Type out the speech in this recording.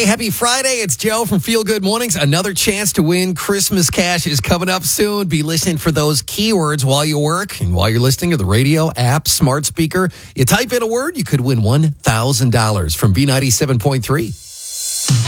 happy Friday. It's Joe from Feel Good Mornings. Another chance to win Christmas cash is coming up soon. Be listening for those keywords while you work and while you're listening to the radio, app, smart speaker. You type in a word, you could win $1,000 from B97.3.